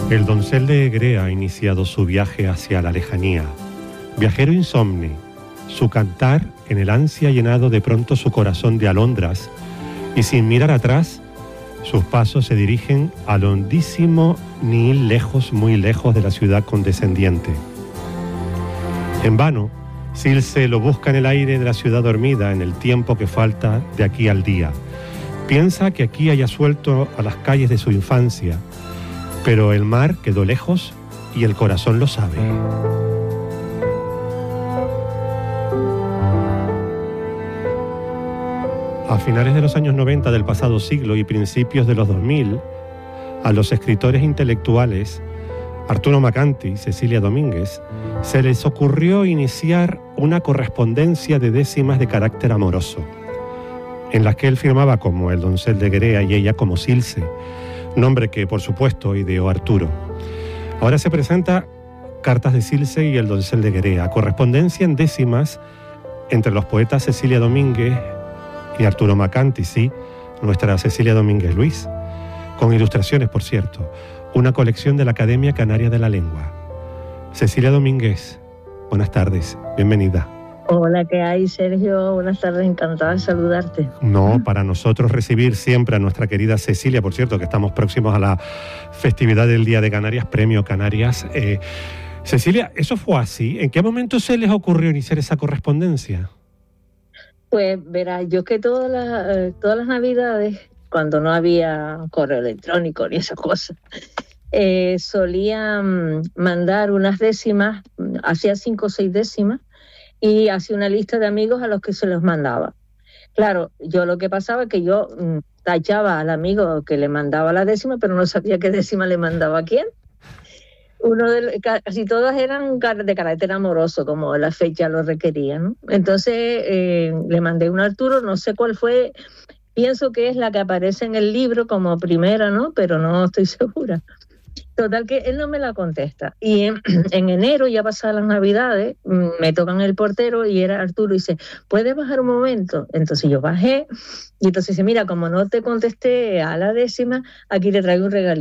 El doncel de Egrea ha iniciado su viaje hacia la lejanía. Viajero insomne, su cantar en el ansia ha llenado de pronto su corazón de alondras, y sin mirar atrás, sus pasos se dirigen al hondísimo Nihil, lejos, muy lejos de la ciudad condescendiente. En vano, Silse lo busca en el aire de la ciudad dormida, en el tiempo que falta de aquí al día. Piensa que aquí haya suelto a las calles de su infancia, pero el mar quedó lejos y el corazón lo sabe. A finales de los años 90 del pasado siglo y principios de los 2000, a los escritores intelectuales Arturo Macanti y Cecilia Domínguez se les ocurrió iniciar una correspondencia de décimas de carácter amoroso, en las que él firmaba como el doncel de Egrea y ella como Silse, nombre que por supuesto ideó Arturo. Ahora se presenta Cartas de Silse y el doncel de Egrea, correspondencia en décimas entre los poetas Cecilia Domínguez y Arturo Macanti, sí, nuestra Cecilia Domínguez Luis, con ilustraciones, por cierto, una colección de la Academia Canaria de la Lengua. Cecilia Domínguez, buenas tardes, bienvenida. Hola, ¿qué hay, Sergio? Buenas tardes, encantada de saludarte. No, para nosotros recibir siempre a nuestra querida Cecilia, por cierto, que estamos próximos a la festividad del Día de Canarias, Premio Canarias. Cecilia, ¿eso fue así? ¿En qué momento se les ocurrió iniciar esa correspondencia? Pues verás, yo que todas las Navidades, cuando no había correo electrónico ni esas cosas, solía mandar unas décimas, hacía 5 o 6 décimas, y hacía una lista de amigos a los que se los mandaba. Claro, yo lo que pasaba es que yo tachaba al amigo que le mandaba la décima, pero no sabía qué décima le mandaba a quién. Casi todas eran de carácter amoroso, como la fecha lo requería, ¿no? Entonces le mandé una a Arturo, no sé cuál fue, pienso que es la que aparece en el libro como primera, ¿no? Pero no estoy segura. Total que él no me la contesta. Y en enero, ya pasadas las Navidades, me tocan el portero y era Arturo y dice, ¿puedes bajar un momento? Entonces yo bajé y entonces dice, mira, como no te contesté a la décima, aquí te traigo un regalito.